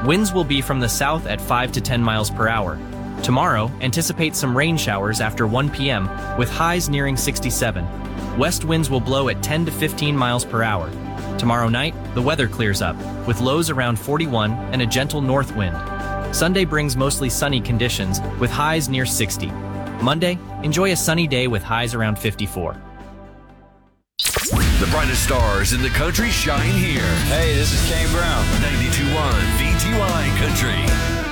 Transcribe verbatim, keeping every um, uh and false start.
Winds will be from the south at five to ten miles per hour. Tomorrow, anticipate some rain showers after one p m with highs nearing sixty-seven. West winds will blow at ten to fifteen miles per hour. Tomorrow night, the weather clears up, with lows around forty-one and a gentle north wind. Sunday brings mostly sunny conditions, with highs near sixty. Monday, enjoy a sunny day with highs around fifty-four. The brightest stars in the country shine here. Hey, this is Kane Brown. ninety-two point one V T Y Country.